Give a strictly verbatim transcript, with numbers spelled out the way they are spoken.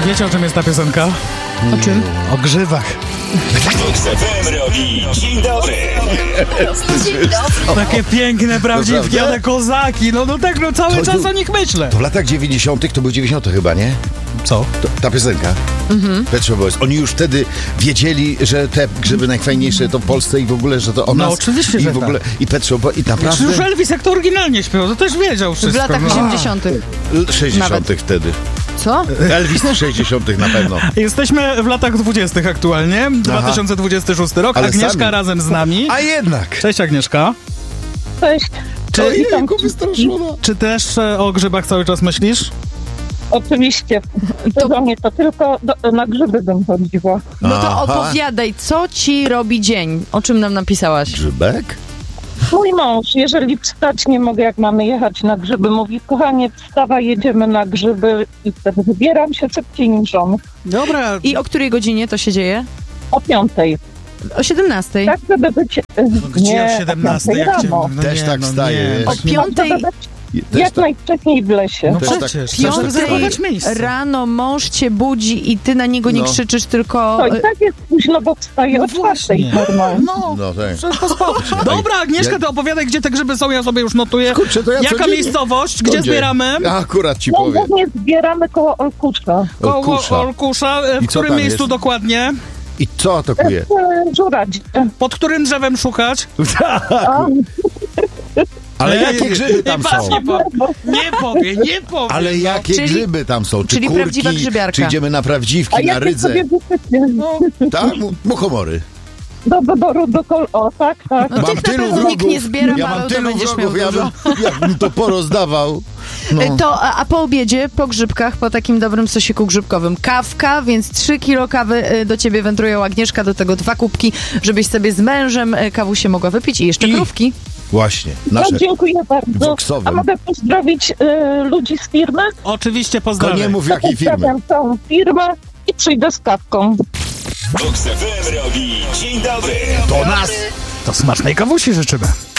Wiecie, o czym jest ta piosenka? O czym? O grzybach. Vox F M robi dzień dobry. Dzień dobry. Takie piękne, prawdziwkie, Naprawdę? ale kozaki. No, no tak, no cały To czas tu- o nich myślę. To w latach dziewięćdziesiątych, to był dziewięćdziesiąty chyba, nie? Co? To, ta piosenka. Mhm. Pet Shop Boys. Oni już wtedy wiedzieli, że te grzyby najfajniejsze to w Polsce i w ogóle, że to o No nas. oczywiście, I że w ogóle, tak. i Pet Shop Boys, i naprawdę... Już Elvis jak to oryginalnie śpiewał, to też wiedział W wszystko. latach no. osiemdziesiątych. L- sześćdziesiątych wtedy. Co? Elvis w sześćdziesiątych na pewno. Jesteśmy w latach dwudziestych aktualnie, dwa tysiące dwudziesty szósty rok. Ale Agnieszka sami. razem z nami. A jednak! Cześć Agnieszka. Cześć, Czy, Ojejku, wystraszona. czy też e, o grzybach cały czas myślisz? oczywiście. To do mnie to tylko do, na grzyby bym chodziła. No to Aha. opowiadaj, co ci robi dzień? O czym nam napisałaś? Grzybek? Mój mąż, jeżeli wstać nie mogę, jak mamy jechać na grzyby, mówi, kochanie, wstawa, jedziemy na grzyby i wtedy wybieram się szybciej niż on. Dobra. I o której godzinie to się dzieje? O piątej. O siedemnastej. Tak, żeby być... No gdzie nie, o siedemnastej? o Jak piątej cię, rano. no Też nie, tak no wstaje, nie. wiesz. O piątej Żeby być Też jak tak. najwcześniej w lesie. No Też tak. przecież, żeby piątej zachować miejsce. rano mąż cię budzi i ty na niego nie No. krzyczysz, tylko... To i tak jest późno, bo wstaje No o czwartej właśnie. normalnie. No, No tak. przecież to spoko. Dobra, Agnieszka, Ja- ty opowiadaj, gdzie te grzyby są, ja sobie już notuję. Kurczę, to ja Jaka codziennie- miejscowość? Gdzie Codziennie. zbieramy? Ja akurat ci No, powiem. głównie zbieramy koło Olkusza. Koło Olkusza. Olkusza. E, W I co którym tam miejscu jest? dokładnie? I co atakuje? E, Żuradzie. Pod którym drzewem szukać? A, Ale Ej, jakie grzyby tam nie, są? Nie, po, nie powie, nie powie. Ale jakie Czyli- grzyby tam są? Czy czyli kurki, prawdziwa grzybiarka. czy idziemy na a prawdziwki, na jakie rydze? sobie wysypię? No, Tak? Mu- Muchomory. Do wyboru, do kol... O, tak, tak. No tych na pewno nikt nie zbiera, ja ale mam to tylu będziesz wrogów, miał ja dużo. bym, ja bym to porozdawał. No. E, To, a, a po obiedzie, po grzybkach, po takim dobrym sosiku grzybkowym, kawka, więc trzy kilo kawy e, do ciebie wędrują, Agnieszka, do tego dwa kubki, żebyś sobie z mężem e, kawusie mogła wypić i jeszcze I- krówki. Właśnie, No, nasze. dziękuję bardzo. Voxowym. A mogę pozdrowić y, ludzi z firmy? oczywiście To pozdrawiam. nie mów jakiej firmy. Pozdrawiam całą firmę i przyjdę z kawką. Vox F M robi dzień dobry. To nas! To smacznej kawusi życzymy.